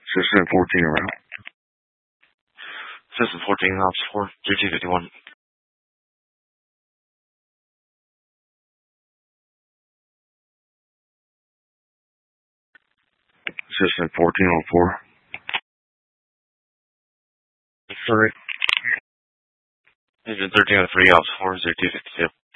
System 14 around. System 14, Ops 4, 3251. System 14 on 4. Sorry. Engine 13 on 3, Ops 4, 0252.